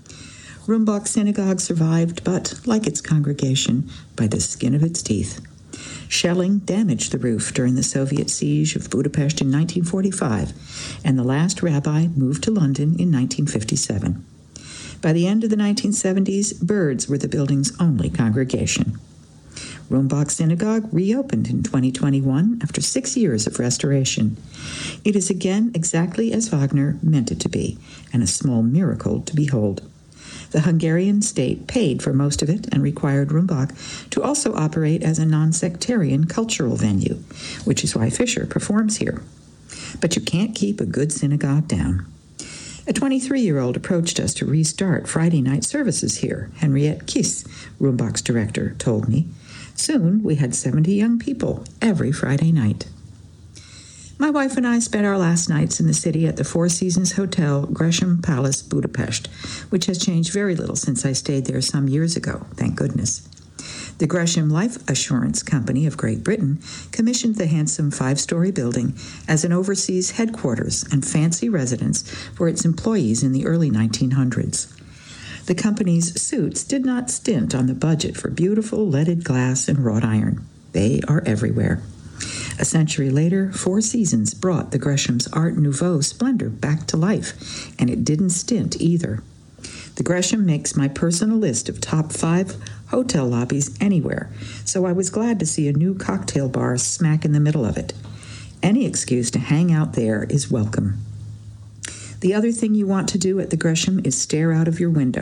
Rumbach Synagogue survived, but, like its congregation, by the skin of its teeth. Shelling damaged the roof during the Soviet siege of Budapest in nineteen forty-five, and the last rabbi moved to London in nineteen fifty-seven. By the end of the nineteen seventies, birds were the building's only congregation. Rumbach Synagogue reopened in twenty twenty-one after six years of restoration. It is again exactly as Wagner meant it to be, and a small miracle to behold. The Hungarian state paid for most of it and required Rumbach to also operate as a non-sectarian cultural venue, which is why Fischer performs here. But you can't keep a good synagogue down. A twenty-three-year-old approached us to restart Friday night services here, Henriette Kiss, Rumbach's director, told me. Soon we had seventy young people every Friday night. My wife and I spent our last nights in the city at the Four Seasons Hotel, Gresham Palace, Budapest, which has changed very little since I stayed there some years ago, thank goodness. The Gresham Life Assurance Company of Great Britain commissioned the handsome five-story building as an overseas headquarters and fancy residence for its employees in the early nineteen hundreds. The company's suits did not stint on the budget for beautiful leaded glass and wrought iron. They are everywhere. A century later, Four Seasons brought the Gresham's Art Nouveau splendor back to life, and it didn't stint either. The Gresham makes my personal list of top five hotel lobbies anywhere, so I was glad to see a new cocktail bar smack in the middle of it. Any excuse to hang out there is welcome. The other thing you want to do at the Gresham is stare out of your window.